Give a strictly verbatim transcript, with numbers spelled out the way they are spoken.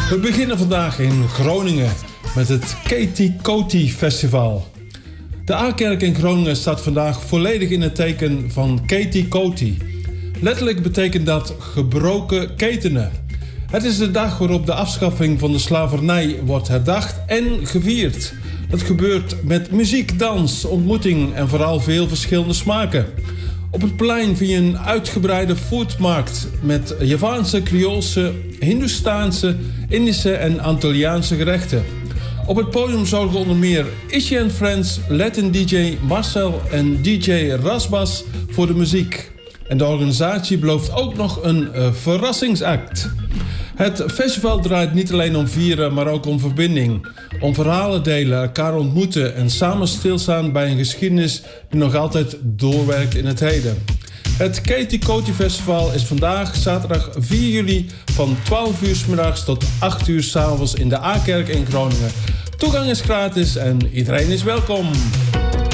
We beginnen vandaag in Groningen met het Katie Coty Festival. De A-kerk in Groningen staat vandaag volledig in het teken van Katie Coty. Letterlijk betekent dat gebroken ketenen. Het is de dag waarop de afschaffing van de slavernij wordt herdacht en gevierd. Dat gebeurt met muziek, dans, ontmoeting en vooral veel verschillende smaken. Op het plein vind je een uitgebreide foodmarkt met Javaanse, Creoolse, Hindoestaanse, Indische en Antilliaanse gerechten. Op het podium zorgen onder meer Ishi and Friends, Latin D J Marcel en D J Rasbas voor de muziek. En de organisatie belooft ook nog een uh, verrassingsact. Het festival draait niet alleen om vieren, maar ook om verbinding. Om verhalen delen, elkaar ontmoeten en samen stilstaan bij een geschiedenis die nog altijd doorwerkt in het heden. Het Katie Coty Festival is vandaag, zaterdag vier juli, van twaalf uur 's middags tot acht uur 's avonds in de A-kerk in Groningen. Toegang is gratis en iedereen is welkom.